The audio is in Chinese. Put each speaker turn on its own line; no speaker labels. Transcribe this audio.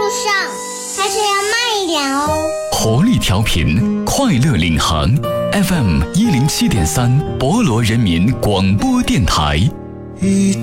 上，还是要慢一点哦。
活力调频，快乐领航 ，FM 107.3，博罗人民广播电台。